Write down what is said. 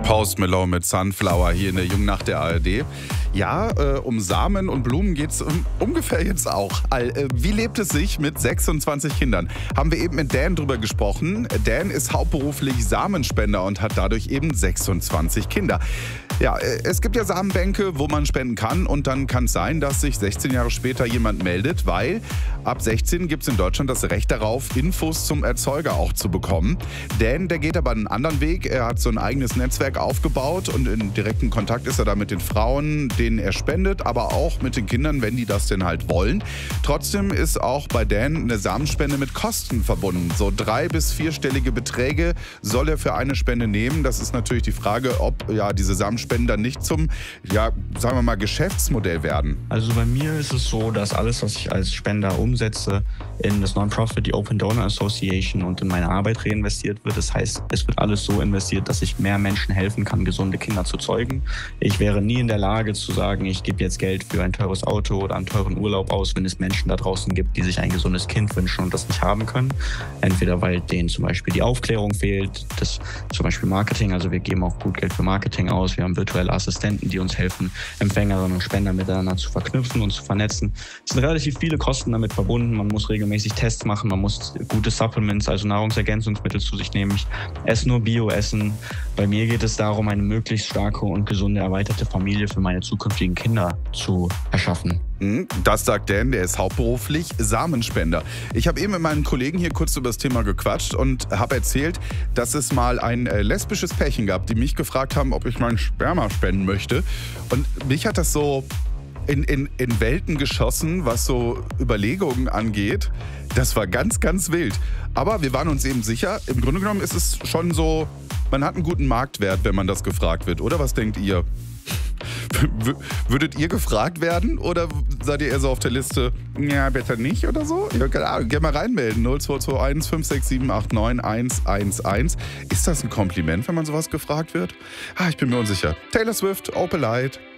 Post Malone mit Sunflower hier in der Jungen Nacht der ARD. Ja, um Samen und Blumen geht es ungefähr jetzt auch. Wie lebt es sich mit 26 Kindern? Haben wir eben mit Dan drüber gesprochen. Dan ist hauptberuflich Samenspender und hat dadurch eben 26 Kinder. Ja, es gibt ja Samenbänke, wo man spenden kann und dann kann es sein, dass sich 16 Jahre später jemand meldet, weil ab 16 gibt es in Deutschland das Recht darauf, Infos zum Erzeuger auch zu bekommen. Dan, der geht aber einen anderen Weg. Er hat so ein eigenes Netzwerk aufgebaut und in direkten Kontakt ist er da mit den Frauen, denen er spendet, aber auch mit den Kindern, wenn die das denn halt wollen. Trotzdem ist auch bei Dan eine Samenspende mit Kosten verbunden. So 3- bis 4-stellige Beträge soll er für eine Spende nehmen. Das ist natürlich die Frage, ob ja diese Samenspenden dann nicht zum, ja, sagen wir mal, Geschäftsmodell werden. Also bei mir ist es so, dass alles, was ich als Spender umsetze, in das Non-Profit, die Open Donor Association und in meine Arbeit reinvestiert wird. Das heißt, es wird alles so investiert, dass ich mehr Menschen helfen kann, gesunde Kinder zu zeugen. Ich wäre nie in der Lage zu sagen, ich gebe jetzt Geld für ein teures Auto oder einen teuren Urlaub aus, wenn es Menschen da draußen gibt, die sich ein gesundes Kind wünschen und das nicht haben können. Entweder weil denen zum Beispiel die Aufklärung fehlt, das zum Beispiel Marketing, also wir geben auch gut Geld für Marketing aus, wir haben virtuelle Assistenten, die uns helfen, Empfängerinnen und Spender miteinander zu verknüpfen und zu vernetzen. Es sind relativ viele Kosten damit verbunden, man muss regelmäßig Tests machen, man muss gute Supplements, also Nahrungsergänzungsmittel zu sich nehmen. Ich esse nur Bio-Essen. Bei mir geht es darum, eine möglichst starke und gesunde, erweiterte Familie für meine zukünftigen Kinder zu erschaffen. Das sagt Dan, der ist hauptberuflich Samenspender. Ich habe eben mit meinen Kollegen hier kurz über das Thema gequatscht und habe erzählt, dass es mal ein lesbisches Pärchen gab, die mich gefragt haben, ob ich mein Sperma spenden möchte. Und mich hat das so in Welten geschossen, was so Überlegungen angeht. Das war ganz, ganz wild. Aber wir waren uns eben sicher, im Grunde genommen ist es schon so, man hat einen guten Marktwert, wenn man das gefragt wird. Oder was denkt ihr? Würdet ihr gefragt werden oder seid ihr eher so auf der Liste, ja, besser nicht oder so? Ja, keine Ahnung, gerne mal reinmelden. 0221 567 89 111. Ist das ein Kompliment, wenn man sowas gefragt wird? Ich bin mir unsicher. Taylor Swift, Opalite.